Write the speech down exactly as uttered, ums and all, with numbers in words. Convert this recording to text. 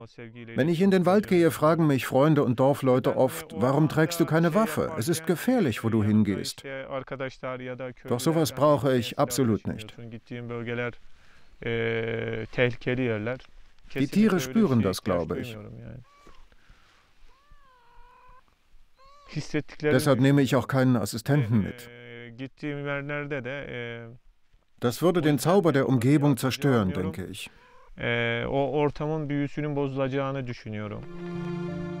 Wenn ich in den Wald gehe, fragen mich Freunde und Dorfleute oft, warum trägst du keine Waffe? Es ist gefährlich, wo du hingehst. Doch sowas brauche ich absolut nicht. Die Tiere spüren das, glaube ich. Deshalb nehme ich auch keinen Assistenten mit. Das würde den Zauber der Umgebung zerstören, denke ich.